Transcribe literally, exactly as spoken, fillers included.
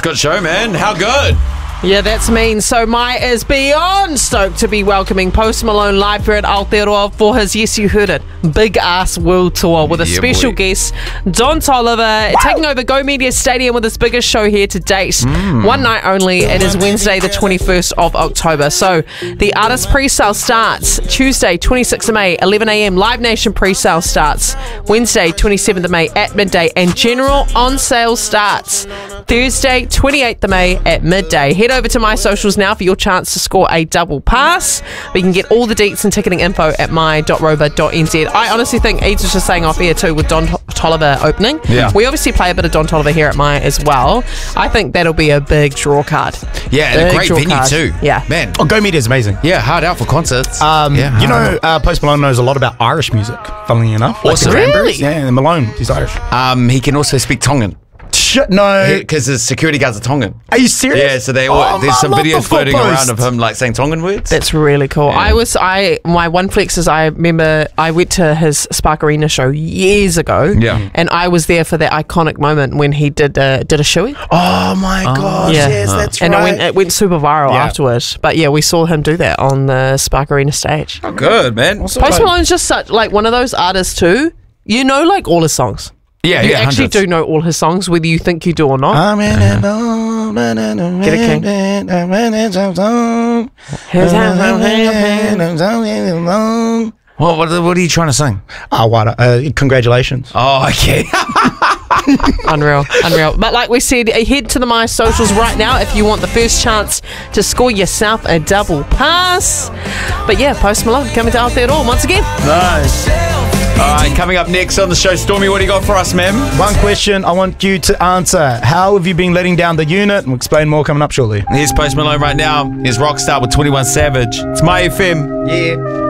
good show, man. How good? Yeah, that's mean. So Mai is beyond stoked to be welcoming Post Malone live here at Aotearoa for his, yes, you heard it, big ass world tour with a Yeah, special boy. guest, Don Toliver, taking over Go Media Stadium with his biggest show here to date. Mm. One night only. It is Wednesday, the twenty-first of October. So the artist pre-sale starts Tuesday, twenty-sixth of May, eleven a.m. Live Nation pre-sale starts Wednesday, twenty-seventh of May at midday, and general on sale starts Thursday, twenty-eighth of May at midday. Head over to my socials now for your chance to score a double pass. We can get all the deets and ticketing info at my dot rover dot n z. I honestly think Eads was just saying off air too with Don Toliver opening. Yeah. We obviously play a bit of Don Toliver here at my as well. I think that'll be a big draw card. Yeah, and a Big great draw venue card. too. Yeah. Man. Oh, Go Media is amazing. Yeah, hard out for concerts. Um, yeah, you hard know, uh, Post Malone knows a lot about Irish music, funnily enough. Like Awesome. the Cranberries. Really? Yeah, and Malone, he's Irish. Um, he can also speak Tongan Shit, no. because his security guards are Tongan. Are you serious? Yeah, so they Oh, all, there's I some love the videos floating foot around post. of him like saying Tongan words. That's really cool. Yeah. I was, I, my one flex is I remember I went to his Spark Arena show years ago. Yeah. And I was there for that iconic moment when he did uh, did a shoey. Oh my gosh, Yeah. yes, that's And right. it went, it went super viral Yeah. afterwards. But yeah, we saw him do that on the Spark Arena stage. Oh, good, man. Post Malone's just such like one of those artists too. You know, like all his songs. Yeah, You yeah, actually hundreds. do know all his songs, whether you think you do or not. I'm in it all, man, and I'm Get it, King. in it, I'm in it, I'm on. Here's how- I'm in it, I'm in it, I'm on. What, what, what are you trying to sing? Ah, what? Uh, congratulations. Oh, okay. Unreal, unreal. But like we said, head to the My Socials right now if you want the first chance to score yourself a double pass. But yeah, Post Malone coming to Aotearoa once again. Nice. All right, coming up next on the show, Stormy, what do you got for us, ma'am? One question I want you to answer. How have you been letting down the unit? We'll explain more coming up shortly. Here's Post Malone right now. Here's Rockstar with twenty-one Savage. It's My F M. Yeah.